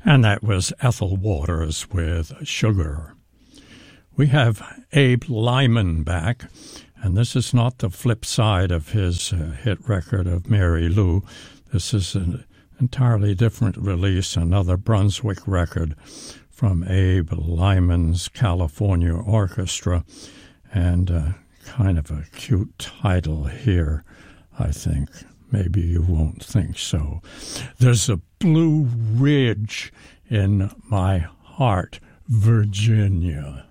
And that was Ethel Waters with Sugar. We have Abe Lyman back, and this is not the flip side of his hit record of Mary Lou. This is an entirely different release, another Brunswick record from Abe Lyman's California Orchestra, and kind of a cute title here, I think. Maybe you won't think so. There's a blue ridge in my heart, Virginia.